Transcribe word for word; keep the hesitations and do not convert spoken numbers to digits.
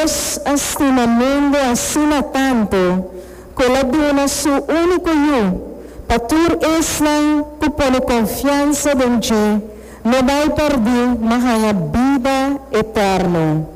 Deus estima o mundo acima tanto, que la dona su único yo, para tur islam que pone confiança em ti, não vai perder, mas a vida eterna.